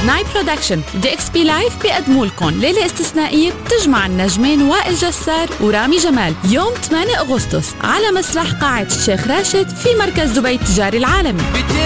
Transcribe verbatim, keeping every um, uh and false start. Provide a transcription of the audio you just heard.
ناي برودكشن ودي اكس بي لايف بيقدموا لكم ليلة استثنائية بتجمع النجمين وائل جسار ورامي جمال يوم ثمانية أغسطس على مسرح قاعة الشيخ راشد في مركز دبي التجاري العالمي.